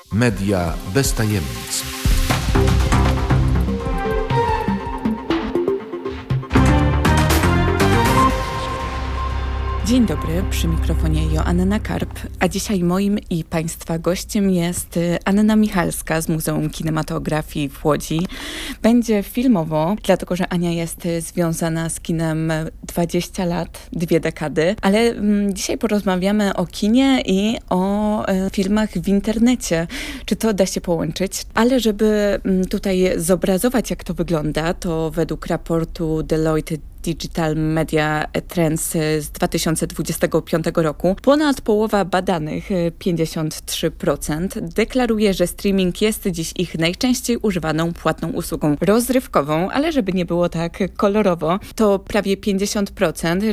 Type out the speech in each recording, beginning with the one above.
Media bez tajemnic. Dzień dobry, przy mikrofonie Joanna Karp, a dzisiaj moim i Państwa gościem jest Anna Michalska z Muzeum Kinematografii w Łodzi. Będzie filmowo, dlatego że Ania jest związana z kinem 20 lat, 2 dekady, ale dzisiaj porozmawiamy o kinie i o filmach w internecie. Czy to da się połączyć? Ale żeby tutaj zobrazować, jak to wygląda, to według raportu Deloitte Digital Media Trends z 2025 roku ponad połowa badanych, 53%, deklaruje, że streaming jest dziś ich najczęściej używaną płatną usługą rozrywkową, ale żeby nie było tak kolorowo, to prawie 50%,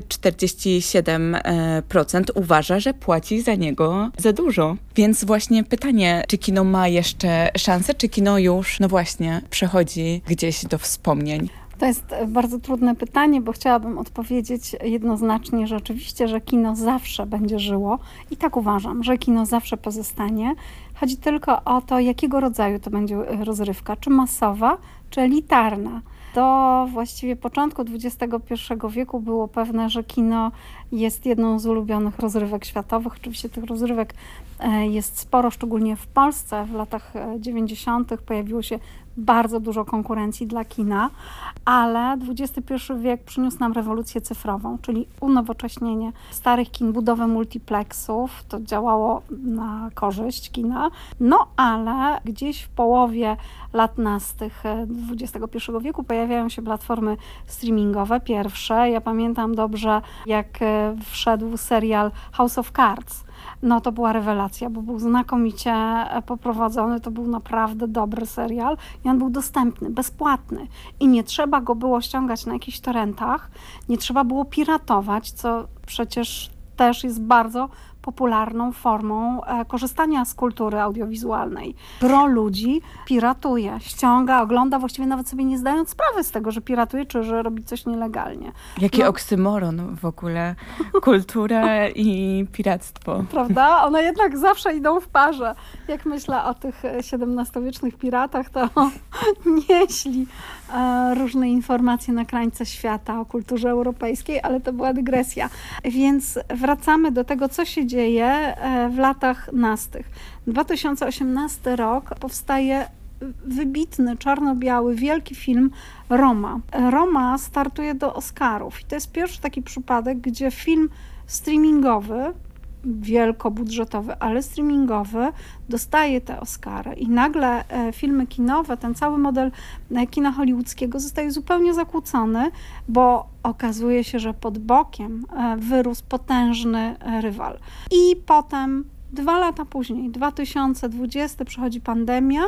47% uważa, że płaci za niego za dużo. Więc właśnie pytanie, czy kino ma jeszcze szansę, czy kino już, no właśnie, przechodzi gdzieś do wspomnień? To jest bardzo trudne pytanie, bo chciałabym odpowiedzieć jednoznacznie, że oczywiście, że kino zawsze będzie żyło i tak uważam, że kino zawsze pozostanie. Chodzi tylko o to, jakiego rodzaju to będzie rozrywka, czy masowa, czy elitarna. Do właściwie początku XXI wieku było pewne, że kino jest jedną z ulubionych rozrywek światowych. Oczywiście tych rozrywek jest sporo, szczególnie w Polsce. W latach 90. pojawiło się bardzo dużo konkurencji dla kina, ale XXI wiek przyniósł nam rewolucję cyfrową, czyli unowocześnienie starych kin, budowę multiplexów. To działało na korzyść kina, no ale gdzieś w połowie lat nastych XXI wieku pojawiają się platformy streamingowe, pierwsze. Ja pamiętam dobrze, jak wszedł serial House of Cards. No to była rewelacja, bo był znakomicie poprowadzony, to był naprawdę dobry serial i on był dostępny, bezpłatny i nie trzeba go było ściągać na jakichś torrentach, nie trzeba było piratować, co przecież też jest bardzo popularną formą korzystania z kultury audiowizualnej. Gro ludzi piratuje, ściąga, ogląda, właściwie nawet sobie nie zdając sprawy z tego, że piratuje, czy że robi coś nielegalnie. Jaki oksymoron w ogóle. Kultura i piractwo. Prawda? One jednak zawsze idą w parze. Jak myślę o tych XVII-wiecznych piratach, to nieśli różne informacje na krańce świata o kulturze europejskiej, ale to była dygresja. Więc wracamy do tego, co się dzieje w latach nastych. 2018 rok powstaje wybitny, czarno-biały, wielki film Roma. Roma startuje do Oscarów i to jest pierwszy taki przypadek, gdzie film streamingowy, wielkobudżetowy, ale streamingowy, dostaje te Oscary i nagle filmy kinowe, ten cały model kina hollywoodzkiego zostaje zupełnie zakłócony, bo okazuje się, że pod bokiem wyrósł potężny rywal. I potem 2 lata później, 2020, przychodzi pandemia,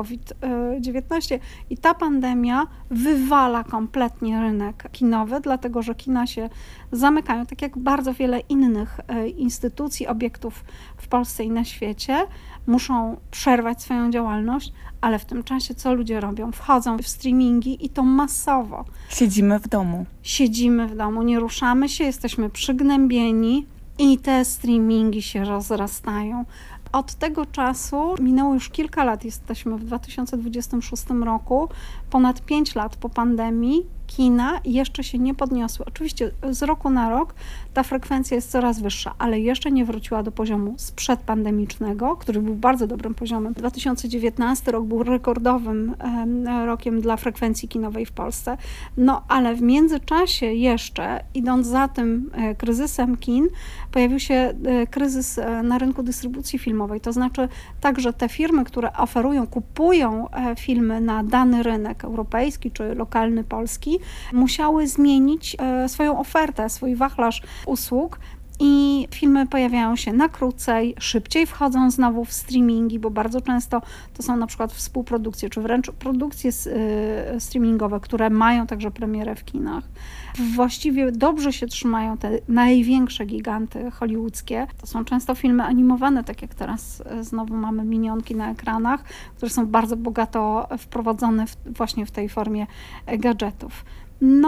COVID-19 i ta pandemia wywala kompletnie rynek kinowy, dlatego że kina się zamykają, tak jak bardzo wiele innych instytucji, obiektów w Polsce i na świecie, muszą przerwać swoją działalność, ale w tym czasie co ludzie robią? Wchodzą w streamingi i to masowo. Siedzimy w domu. Siedzimy w domu, nie ruszamy się, jesteśmy przygnębieni i te streamingi się rozrastają. Od tego czasu minęło już kilka lat, jesteśmy w 2026 roku, ponad 5 lat po pandemii, kina jeszcze się nie podniosły. Oczywiście z roku na rok ta frekwencja jest coraz wyższa, ale jeszcze nie wróciła do poziomu sprzedpandemicznego, który był bardzo dobrym poziomem. 2019 rok był rekordowym rokiem dla frekwencji kinowej w Polsce. No ale w międzyczasie jeszcze, idąc za tym kryzysem kin, pojawił się kryzys na rynku dystrybucji filmowej. To znaczy także te firmy, które oferują, kupują filmy na dany rynek europejski czy lokalny polski, musiały zmienić swoją ofertę, swój wachlarz usług i filmy pojawiają się na krócej, szybciej wchodzą znowu w streamingi, bo bardzo często to są na przykład współprodukcje, czy wręcz produkcje streamingowe, które mają także premierę w kinach. Właściwie dobrze się trzymają te największe giganty hollywoodzkie. To są często filmy animowane, tak jak teraz znowu mamy minionki na ekranach, które są bardzo bogato wprowadzone właśnie w tej formie gadżetów. No,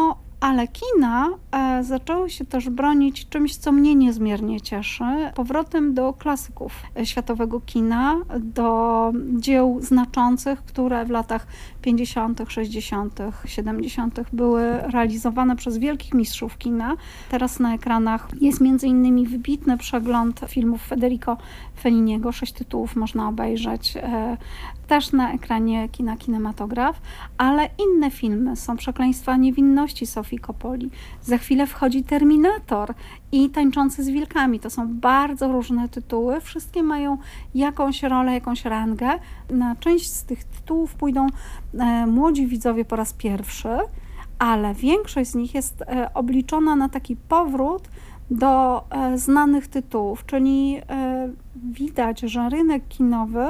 Ale kina zaczęły się też bronić czymś, co mnie niezmiernie cieszy, powrotem do klasyków światowego kina, do dzieł znaczących, które w latach 50., 60., 70. były realizowane przez wielkich mistrzów kina. Teraz na ekranach jest m.in. wybitny przegląd filmów Federico Felliniego, 6 tytułów można obejrzeć też na ekranie kina Kinematograf, ale inne filmy są Przekleństwa niewinności Sofii Coppoli. Za chwilę wchodzi Terminator i Tańczący z wilkami. To są bardzo różne tytuły. Wszystkie mają jakąś rolę, jakąś rangę. Na część z tych tytułów pójdą młodzi widzowie po raz pierwszy, ale większość z nich jest obliczona na taki powrót do znanych tytułów, czyli widać, że rynek kinowy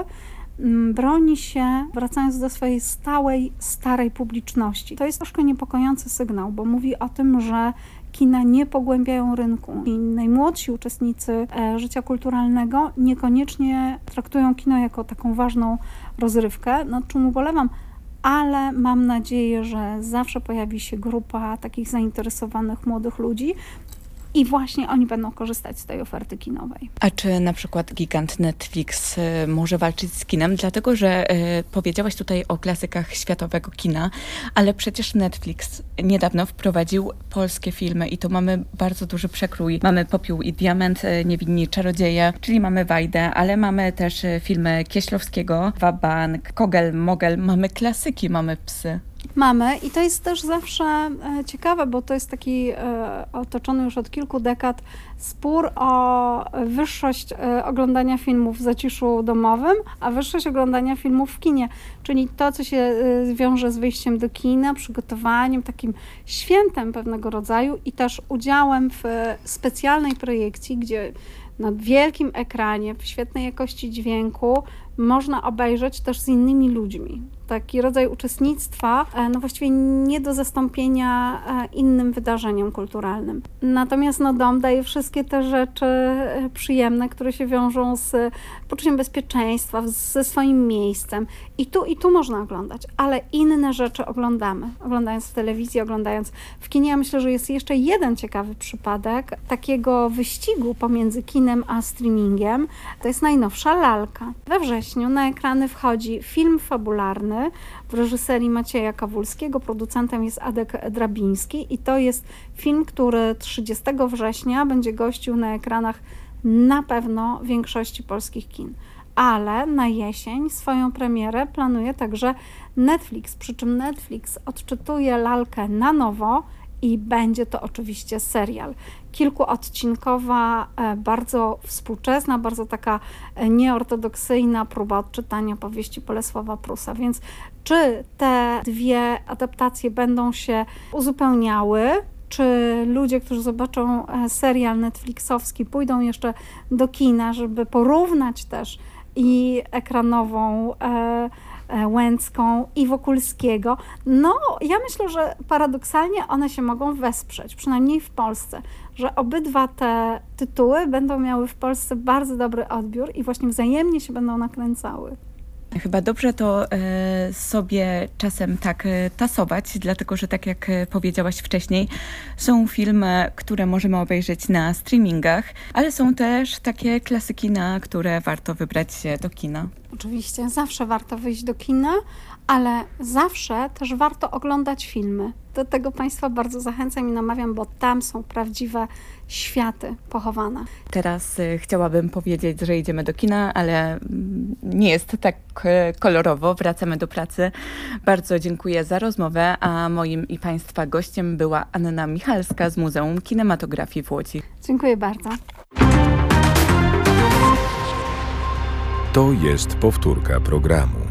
broni się, wracając do swojej stałej, starej publiczności. To jest troszkę niepokojący sygnał, bo mówi o tym, że kina nie pogłębiają rynku i najmłodsi uczestnicy życia kulturalnego niekoniecznie traktują kino jako taką ważną rozrywkę, nad czym ubolewam, ale mam nadzieję, że zawsze pojawi się grupa takich zainteresowanych młodych ludzi, i właśnie oni będą korzystać z tej oferty kinowej. A czy na przykład gigant Netflix może walczyć z kinem? Dlatego, że powiedziałaś tutaj o klasykach światowego kina, ale przecież Netflix niedawno wprowadził polskie filmy i to mamy bardzo duży przekrój. Mamy Popiół i Diament, Niewinni Czarodzieje, czyli mamy Wajdę, ale mamy też filmy Kieślowskiego, Wabank, Kogel, Mogel, mamy klasyki, mamy Psy. Mamy i to jest też zawsze ciekawe, bo to jest taki otoczony już od kilku dekad spór o wyższość oglądania filmów w zaciszu domowym, a wyższość oglądania filmów w kinie, czyli to, co się wiąże z wyjściem do kina, przygotowaniem, takim świętem pewnego rodzaju i też udziałem w specjalnej projekcji, gdzie na wielkim ekranie, w świetnej jakości dźwięku można obejrzeć też z innymi ludźmi. Taki rodzaj uczestnictwa, no właściwie nie do zastąpienia innym wydarzeniom kulturalnym. Natomiast dom daje wszystkie te rzeczy przyjemne, które się wiążą z poczuciem bezpieczeństwa, ze swoim miejscem. I tu można oglądać, ale inne rzeczy oglądamy. Oglądając w telewizji, oglądając w kinie. Ja myślę, że jest jeszcze jeden ciekawy przypadek takiego wyścigu pomiędzy kinem a streamingiem. To jest najnowsza Lalka. We wrześniu na ekrany wchodzi film fabularny w reżyserii Macieja Kawulskiego. Producentem jest Adek Drabiński i to jest film, który 30 września będzie gościł na ekranach na pewno większości polskich kin. Ale na jesień swoją premierę planuje także Netflix, przy czym Netflix odczytuje Lalkę na nowo i będzie to oczywiście serial. Kilkuodcinkowa, bardzo współczesna, bardzo taka nieortodoksyjna próba odczytania powieści Bolesława Prusa. Więc czy te dwie adaptacje będą się uzupełniały, czy ludzie, którzy zobaczą serial netflixowski, pójdą jeszcze do kina, żeby porównać też i ekranową Łęcką i Wokulskiego. No, ja myślę, że paradoksalnie one się mogą wesprzeć, przynajmniej w Polsce, że obydwa te tytuły będą miały w Polsce bardzo dobry odbiór i właśnie wzajemnie się będą nakręcały. Chyba dobrze to sobie czasem tak tasować, dlatego że tak jak powiedziałaś wcześniej, są filmy, które możemy obejrzeć na streamingach, ale są też takie klasyki, na które warto wybrać się do kina. Oczywiście, zawsze warto wyjść do kina, ale zawsze też warto oglądać filmy. Do tego Państwa bardzo zachęcam i namawiam, bo tam są prawdziwe światy pochowane. Teraz chciałabym powiedzieć, że idziemy do kina, ale nie jest tak kolorowo. Wracamy do pracy. Bardzo dziękuję za rozmowę, a moim i Państwa gościem była Anna Michalska z Muzeum Kinematografii w Łodzi. Dziękuję bardzo. To jest powtórka programu.